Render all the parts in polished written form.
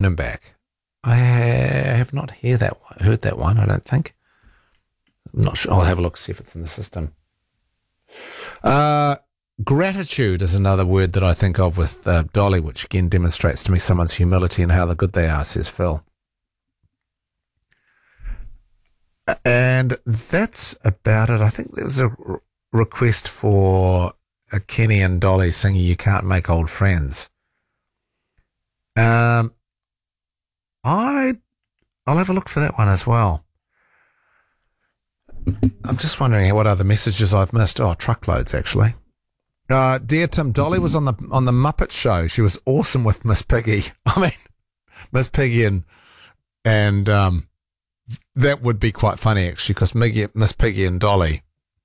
him back. I have not heard that one, I don't think. I'm not sure. I'll have a look, see if it's in the system. Gratitude is another word that I think of with Dolly, which again demonstrates to me someone's humility and how good they are, says Phil. And that's about it. I think there was a request for Kenny and Dolly singing You Can't Make Old Friends. I'll have a look for that one as well. I'm just wondering what other messages I've missed. Oh, truckloads, actually. Dear Tim, Dolly was on the Muppet Show. She was awesome with Miss Piggy. I mean, Miss Piggy and that would be quite funny, actually, because Miss Piggy and Dolly,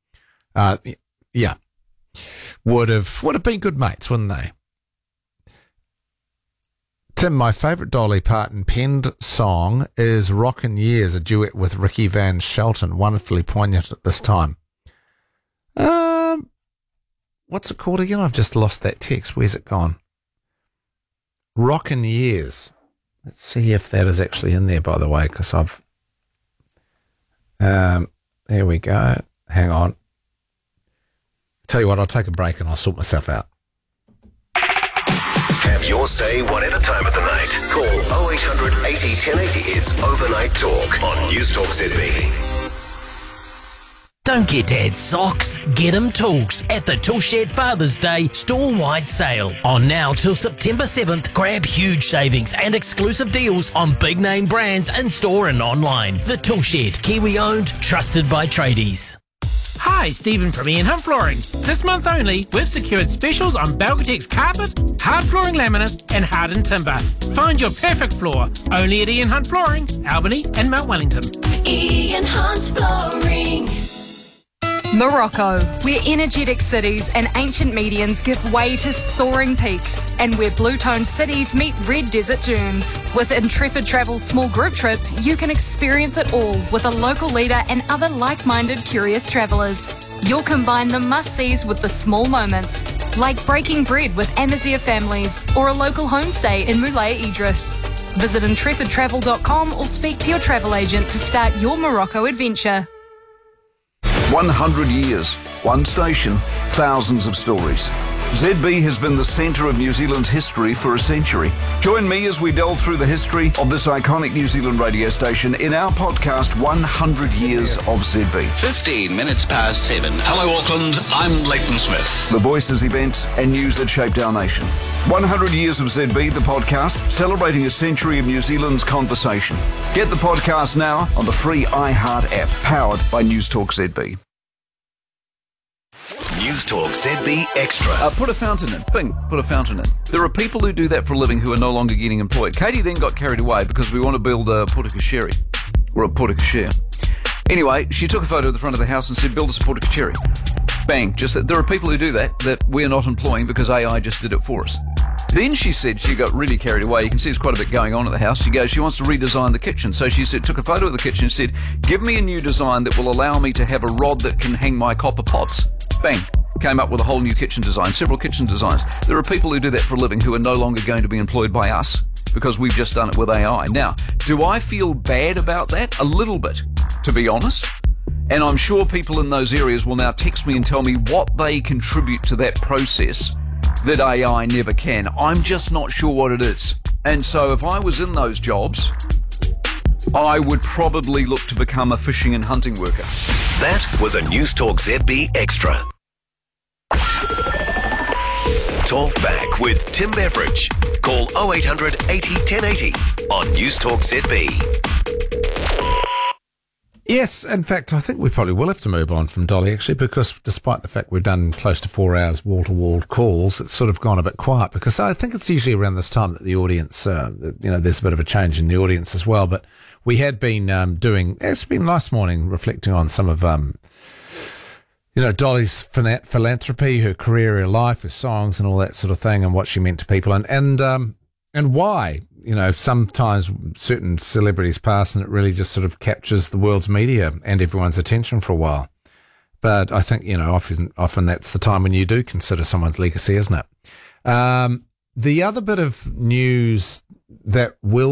would have been good mates, wouldn't they? Tim, my favourite Dolly Parton penned song is Rockin' Years, a duet with Ricky Van Shelton, wonderfully poignant at this time. What's it called again? I've just lost that text. Where's it gone? Rockin' Years. Let's see if that is actually in there, by the way, because I've... there we go. Hang on. Tell you what, I'll take a break and I'll sort myself out. Have your say whatever time of the night. Call 0800 80 1080. It's Overnight Talk on News Talk ZB. Don't get Dad's socks, get him tools at the Tool Shed Father's Day store-wide sale. On now till September 7th, grab huge savings and exclusive deals on big-name brands in-store and online. The Tool Shed, Kiwi-owned, trusted by tradies. Hi, Stephen from Ian Hunt Flooring. This month only, we've secured specials on Belgatex carpet, hard flooring laminate and hardened timber. Find your perfect floor only at Ian Hunt Flooring, Albany and Mount Wellington. Ian Hunt Flooring. Morocco, where energetic cities and ancient medians give way to soaring peaks, and where blue-toned cities meet red desert dunes. With Intrepid Travel's small group trips, you can experience it all with a local leader and other like-minded curious travellers. You'll combine the must-sees with the small moments, like breaking bread with Amazigh families or a local homestay in Moulay Idris. Visit intrepidtravel.com or speak to your travel agent to start your Morocco adventure. 100 years, one station, thousands of stories. ZB has been the centre of New Zealand's history for a century. Join me as we delve through the history of this iconic New Zealand radio station in our podcast, 100 Years of ZB. 15 minutes past 7. Hello, Auckland. I'm Leighton Smith. The voices, events and news that shaped our nation. 100 Years of ZB, the podcast, celebrating a century of New Zealand's conversation. Get the podcast now on the free iHeart app, powered by News Talk ZB. News Talk ZB Extra. Put a fountain in. Bing, put a fountain in. There are people who do that for a living who are no longer getting employed. Katie then got carried away because we want to build a putukasheri, or a putukashare. Anyway, she took a photo of the front of the house and said, build us a putukasheri. Bang, just that there are people who do that we're not employing because AI just did it for us. Then she said she got really carried away. You can see there's quite a bit going on at the house. She wants to redesign the kitchen. So she took a photo of the kitchen and said, give me a new design that will allow me to have a rod that can hang my copper pots. Bang, came up with a whole new kitchen design, several kitchen designs. There are people who do that for a living who are no longer going to be employed by us because we've just done it with AI. Now, do I feel bad about that? A little bit, to be honest. And I'm sure people in those areas will now text me and tell me what they contribute to that process that AI never can. I'm just not sure what it is. And so if I was in those jobs, I would probably look to become a fishing and hunting worker. That was a News Talk ZB Extra. Talk back with Tim Beveridge. Call 0800 80 1080 on News Talk ZB. Yes, in fact, I think we probably will have to move on from Dolly, actually, because despite the fact we've done close to 4 hours wall-to-wall calls, it's sort of gone a bit quiet, because I think it's usually around this time that the audience, there's a bit of a change in the audience as well, but we had been it's been a nice morning reflecting on some of, Dolly's philanthropy, her career, her life, her songs and all that sort of thing, and what she meant to people, and why, sometimes certain celebrities pass and it really just sort of captures the world's media and everyone's attention for a while. But I think, often that's the time when you do consider someone's legacy, isn't it? The other bit of news that will